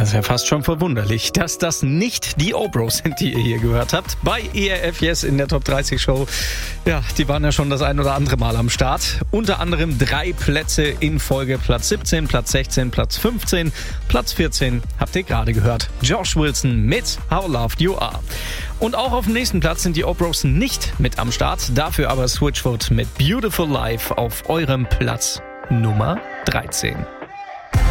Das ist ja fast schon verwunderlich, dass das nicht die Obros sind, die ihr hier gehört habt. Bei ERF Yes in der Top 30 Show. Ja, die waren ja schon das ein oder andere Mal am Start. Unter anderem 3 Plätze in Folge. Platz 17, Platz 16, Platz 15, Platz 14 habt ihr gerade gehört. Josh Wilson mit How Loved You Are. Und auch auf dem nächsten Platz sind die Obros nicht mit am Start. Dafür aber Switchfoot mit Beautiful Life auf eurem Platz Nummer 13.